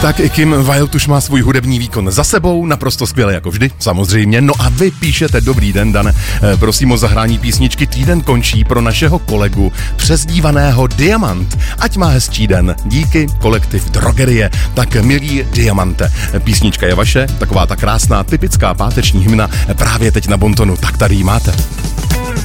Tak i Kim Wilde už má svůj hudební výkon za sebou, naprosto skvěle jako vždy, samozřejmě. No a vy píšete dobrý den, Dan. Prosím o zahrání písničky. Týden končí pro našeho kolegu přezdívaného Diamant. Ať má hezčí den. Díky, kolektiv Drogerie. Tak milí Diamante, písnička je vaše, taková ta krásná, typická páteční hymna právě teď na Bontonu. Tak tady ji máte.